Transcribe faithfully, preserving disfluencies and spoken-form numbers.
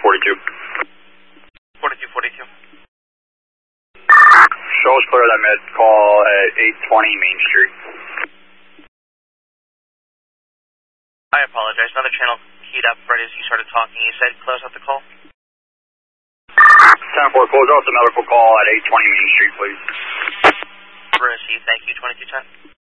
forty-two. forty-two forty-two. Show us clear that med call at eight twenty Main Street. I apologize. Another channel keyed up right as you started talking. You said close out the call? ten four, close out the medical call at eight twenty Main Street, please. Received. Thank you. twenty-two ten.